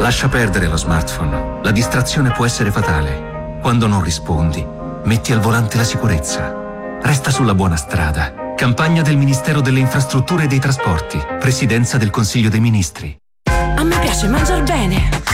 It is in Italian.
Lascia perdere lo smartphone. La distrazione può essere fatale. Quando non rispondi, metti al volante la sicurezza. Resta sulla buona strada. Campagna del Ministero delle Infrastrutture e dei Trasporti. Presidenza del Consiglio dei Ministri. A me piace mangiar bene.